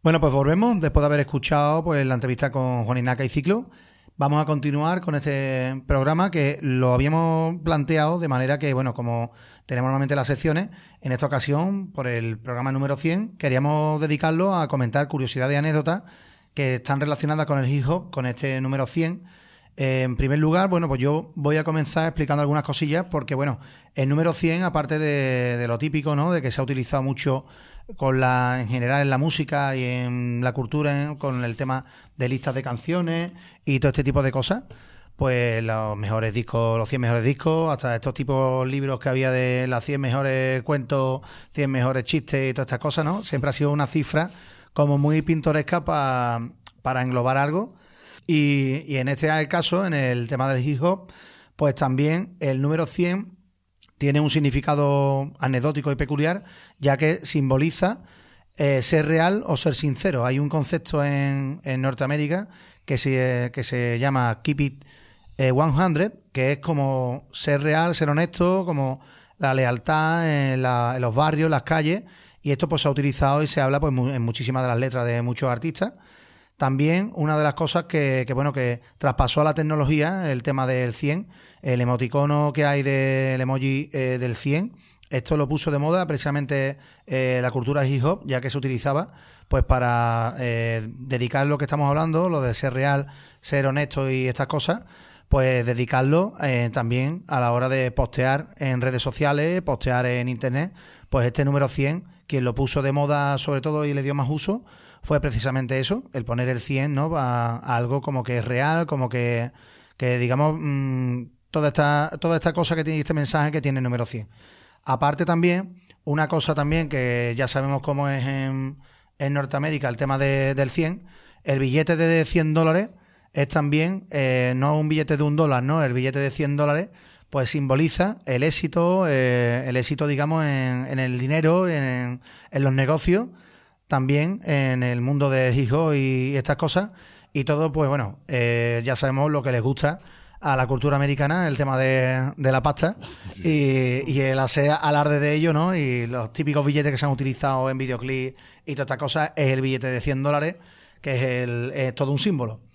Bueno, pues volvemos después de haber escuchado pues la entrevista con Juan Ignaca y Ciclo. Vamos a continuar con este programa que lo habíamos planteado de manera que, bueno, como tenemos normalmente las secciones, en esta ocasión, por el programa número 100, queríamos dedicarlo a comentar curiosidades y anécdotas que están relacionadas con el hip hop, con este número 100. En primer lugar, bueno, pues yo voy a comenzar explicando algunas cosillas porque, bueno, el número 100, aparte de lo típico, ¿no?, de que se ha utilizado mucho en general en la música y en la cultura, con el tema de listas de canciones y todo este tipo de cosas, pues los mejores discos, los 100 mejores discos, hasta estos tipos de libros que había de las 100 mejores cuentos, 100 mejores chistes y todas estas cosas, ¿no? Siempre ha sido una cifra como muy pintoresca para englobar algo. Y en este caso, en el tema del hip hop, pues también el número 100 tiene un significado anecdótico y peculiar, ya que simboliza ser real o ser sincero. Hay un concepto en Norteamérica que se llama Keep It 100, que es como ser real, ser honesto, como la lealtad en los barrios, en las calles, y esto pues se ha utilizado y se habla pues en muchísimas de las letras de muchos artistas. También una de las cosas que traspasó a la tecnología, el tema del 100, el emoticono que hay del emoji del 100, esto lo puso de moda precisamente la cultura hip hop, ya que se utilizaba pues para dedicar lo que estamos hablando, lo de ser real, ser honesto y estas cosas, pues dedicarlo también a la hora de postear en redes sociales, postear en internet, pues este número 100, quien lo puso de moda sobre todo y le dio más uso, fue precisamente eso, el poner el 100, ¿no?, a algo como que es real, como que digamos, toda esta cosa que tiene este mensaje que tiene el número 100. Aparte también, una cosa también que ya sabemos cómo es en Norteamérica, el tema del 100, el billete de $100 es también, no un billete de $1, ¿no? El billete de $100 pues simboliza el éxito, digamos, en el dinero, en los negocios, también en el mundo de hip hop y estas cosas, y todo, pues bueno, ya sabemos lo que les gusta a la cultura americana, el tema de la pasta, sí, y el hacer alarde de ello, ¿no? Y los típicos billetes que se han utilizado en videoclips y todas estas cosas, es el billete de $100, que es todo un símbolo.